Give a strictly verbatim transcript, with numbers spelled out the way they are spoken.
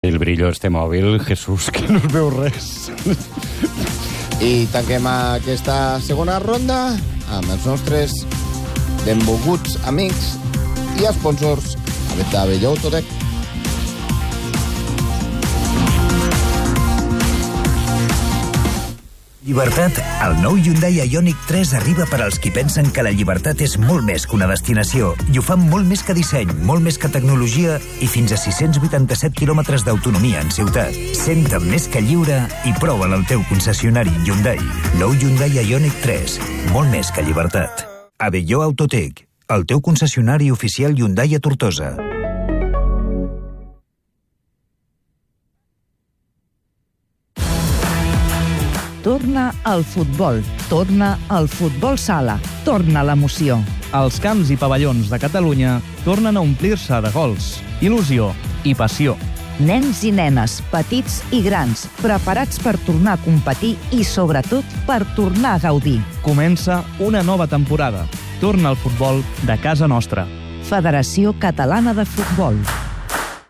El brillo este mòbil, Jesús, que no es veu res. I tanquem aquesta segona ronda amb els nostres benvolguts amics i sponsors d'Abelló Autotec. Llibertat, el nou Hyundai Ioniq tres arriba per als qui pensen que la llibertat és molt més que una destinació i ho fan molt més que disseny, molt més que tecnologia i fins a sis-cents vuitanta-set quilòmetres d'autonomia en ciutat. Senta't més que lliure i prova'l al teu concessionari Hyundai. Nou Hyundai Ioniq tres, molt més que llibertat. Abelló Autotec, el teu concessionari oficial Hyundai a Tortosa. Torna al futbol, torna al futbol sala, torna l'emoció. Els camps i pavellons de Catalunya tornen a omplir-se de gols, il·lusió i passió. Nens i nenes, petits i grans, preparats per tornar a competir i, sobretot, per tornar a gaudir. Comença una nova temporada. Torna al futbol de casa nostra. Federació Catalana de Futbol.